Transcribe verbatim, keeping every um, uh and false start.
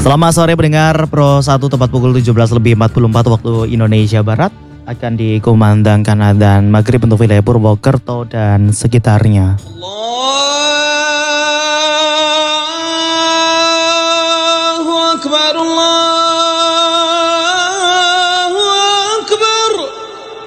Selamat sore pendengar Pro satu tepat pukul tujuh belas lebih empat puluh empat waktu Indonesia Barat akan dikumandangkan adzan maghrib untuk wilayah Purwokerto dan sekitarnya. Allahu Akbar.